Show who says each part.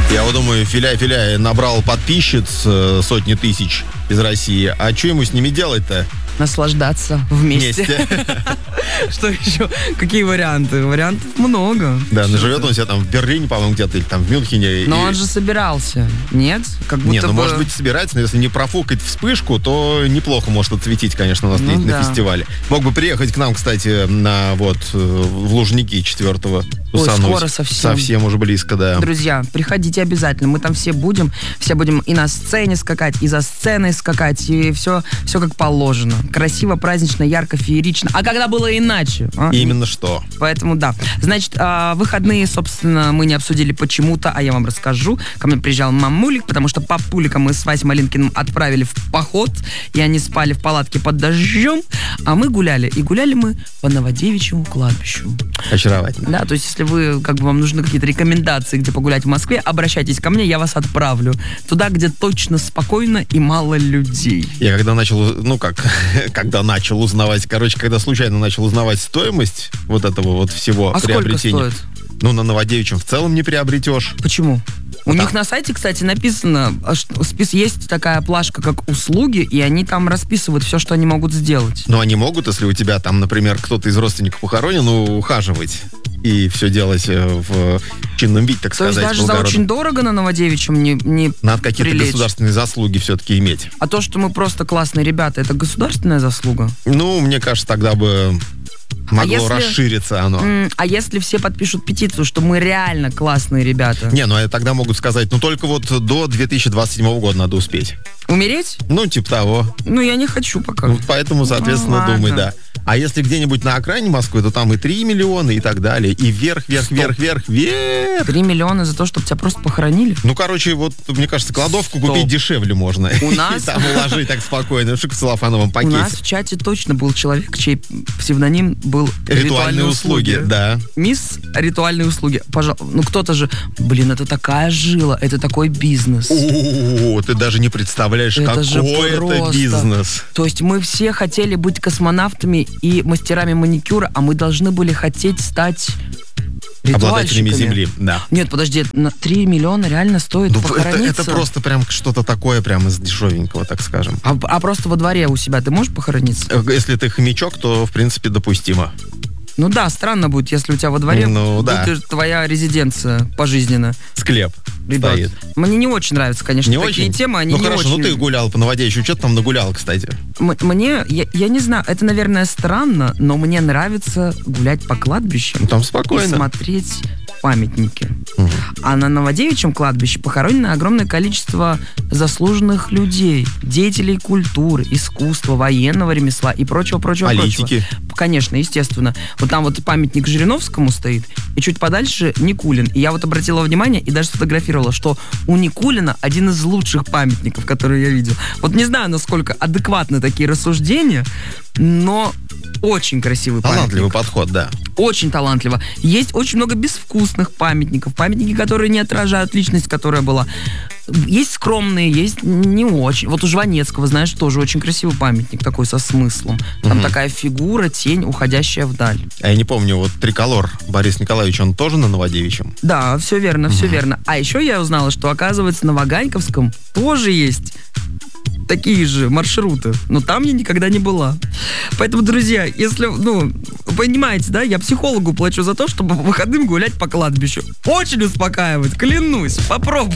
Speaker 1: Я вот думаю, Филя набрал подписчиц сотни тысяч из России. А что ему с ними делать-то?
Speaker 2: Наслаждаться вместе. Что еще? Какие варианты? Вариантов много.
Speaker 1: Да, но живет он себя там в Берлине, по-моему, где-то, или там в Мюнхене.
Speaker 2: Но он же собирался, нет? Как будто
Speaker 1: не, ну может быть собирается, но если не профукать вспышку, то неплохо может отцветить, конечно, у нас на фестивале. Мог бы приехать к нам, кстати, на в Лужники 4-го.
Speaker 2: Ой, скоро совсем.
Speaker 1: Совсем уже близко, да.
Speaker 2: Друзья, приходите обязательно. Мы там все будем и на сцене скакать, и за сценой скакать, и все как положено. Красиво, празднично, ярко, феерично. А когда было иначе?
Speaker 1: Именно что.
Speaker 2: Поэтому да. Значит, выходные, собственно, мы не обсудили почему-то, а я вам расскажу. Ко мне приезжал мамулик, потому что папулика мы с Васей Малинкиным отправили в поход, и они спали в палатке под дождем, а мы гуляли. И гуляли мы по Новодевичьему кладбищу.
Speaker 1: Очаровательно.
Speaker 2: Да, то есть если вам нужны какие-то рекомендации, где погулять в Москве, обращайтесь ко мне, я вас отправлю. Туда, где точно спокойно и мало людей.
Speaker 1: Я когда случайно начал узнавать стоимость вот этого вот всего приобретения.
Speaker 2: Сколько стоит?
Speaker 1: Ну, на Новодевичьем в целом не приобретешь.
Speaker 2: Почему? У них на сайте, кстати, написано, есть такая плашка, как услуги, и они там расписывают все, что они могут сделать.
Speaker 1: Но они могут, если у тебя там, например, кто-то из родственников похоронен, ухаживать и все делать в чинном виде, так сказать.
Speaker 2: То есть даже за очень дорого на Новодевичьем не
Speaker 1: надо какие-то государственные заслуги все-таки иметь.
Speaker 2: А то, что мы просто классные ребята, это государственная заслуга?
Speaker 1: Ну, мне кажется, тогда бы могло расшириться оно.
Speaker 2: А если все подпишут петицию, что мы реально классные ребята?
Speaker 1: Не, тогда могут сказать, только вот до 2027 года надо успеть.
Speaker 2: Умереть?
Speaker 1: Типа того.
Speaker 2: Я не хочу пока.
Speaker 1: Поэтому, соответственно, думай, да. А если где-нибудь на окраине Москвы, то там и 3 миллиона и так далее. И вверх. 3
Speaker 2: миллиона за то, чтобы тебя просто похоронили?
Speaker 1: Мне кажется, кладовку купить дешевле можно.
Speaker 2: У нас...
Speaker 1: И там уложить так спокойно, в целлофановом пакете.
Speaker 2: У нас в чате точно был человек, чей псевдоним был
Speaker 1: «Ритуальные услуги». Да.
Speaker 2: Мисс «Ритуальные услуги». Пожалуйста. Кто-то же... это такая жила, это такой бизнес.
Speaker 1: Ты даже не представляешь, какой это бизнес.
Speaker 2: То есть мы все хотели быть космонавтами и мастерами маникюра, а мы должны были хотеть стать
Speaker 1: обладателями земли, да.
Speaker 2: Нет, подожди, на 3 миллиона реально стоит похорониться?
Speaker 1: Это просто прям что-то такое прям из дешевенького, так скажем.
Speaker 2: А просто во дворе у себя ты можешь похорониться?
Speaker 1: Если ты хомячок, то, в принципе, допустимо.
Speaker 2: Странно будет, если у тебя во дворе будет твоя резиденция пожизненно.
Speaker 1: Склеп.
Speaker 2: Ребят, стоит. Мне не очень нравятся, конечно,
Speaker 1: не
Speaker 2: такие
Speaker 1: очень?
Speaker 2: темы. Они
Speaker 1: хорошо, ты гулял по Новодевичью, что ты там нагулял, кстати?
Speaker 2: Я не знаю, это, наверное, странно, но мне нравится гулять по кладбищам.
Speaker 1: Там спокойно.
Speaker 2: И смотреть памятники. А на Новодевичьем кладбище похоронено огромное количество заслуженных людей, деятелей культуры, искусства, военного ремесла и прочего.
Speaker 1: Политики.
Speaker 2: Конечно, естественно. Вот там памятник Жириновскому стоит, и чуть подальше Никулин. И я обратила внимание и даже сфотографировала, что у Никулина один из лучших памятников, которые я видел. Не знаю, насколько адекватны такие рассуждения, но очень красивый памятник.
Speaker 1: Талантливый подход, да.
Speaker 2: Очень талантливо. Есть очень много безвкусных памятников, памятники, которые не отражают личность, которая была. Есть скромные, есть не очень. У Жванецкого, знаешь, тоже очень красивый памятник, такой со смыслом. Там такая фигура, тень, уходящая вдаль.
Speaker 1: А я не помню, триколор Борис Николаевич, он тоже на Новодевичьем?
Speaker 2: Да, все верно, все верно. А еще я узнала, что, оказывается, на Ваганьковском тоже есть такие же маршруты, но там я никогда не была. Поэтому, друзья, если, понимаете, да, я психологу плачу за то, чтобы по выходным гулять по кладбищу. Очень успокаивает, клянусь, попробуй.